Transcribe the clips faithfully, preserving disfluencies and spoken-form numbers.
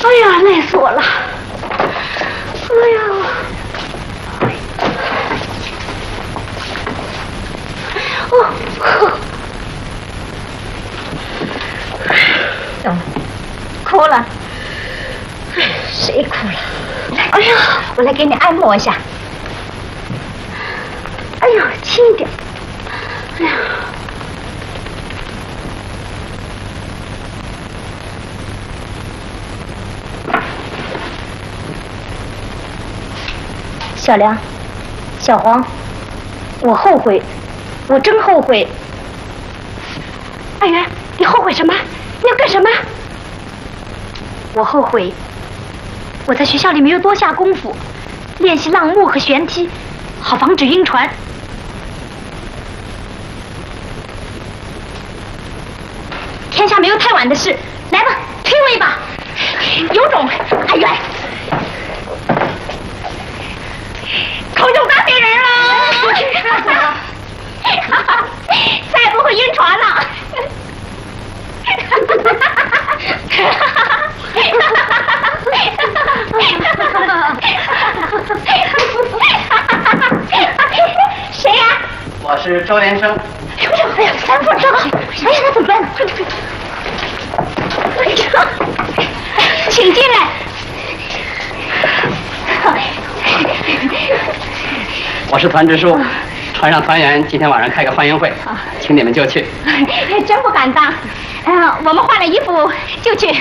哎呀，累死我了！哎呀！哦，怎么哭了？谁哭了？哎呀，我来给你按摩一下。哎呦，轻一点。哎呀。 小梁，小黄，我后悔，我真后悔。安源，你后悔什么？你要干什么？我后悔，我在学校里没有多下功夫，练习浪木和旋踢，好防止晕船。天下没有太晚的事，来吧，推我一把。有种，安源！ 口中打别人了，再不会晕船了。谁呀？ 我是周连生。 哎呀，三凤正好。哎呀，那怎么办？快快快！请进来。 我是团支书，船上团员今天晚上开个欢迎会，请你们就去。 真不敢当，嗯、呃，我们换了衣服就去。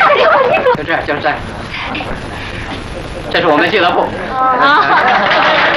就这样，就是这样。这是我们俱乐部。 啊。